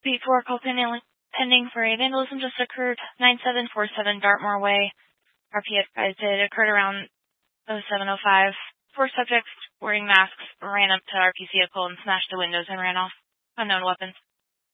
Before call pending for a vandalism just occurred, 9747 Dartmoor Way. RP advised it occurred around 07:05. 4 subjects wearing masks ran up to RP's vehicle and smashed the windows and ran off. Unknown weapons.